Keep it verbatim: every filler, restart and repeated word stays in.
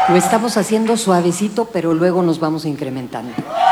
Lo estamos haciendo suavecito, pero luego nos vamos incrementando.